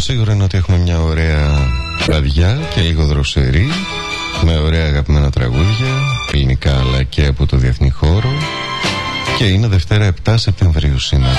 σίγουρο είναι ότι έχουμε μια ωραία βραδιά και λίγο δροσερή, με ωραία αγαπημένα τραγούδια, ελληνικά αλλά και από το διεθνή χώρο. Και είναι Δευτέρα 7 Σεπτεμβρίου σήμερα.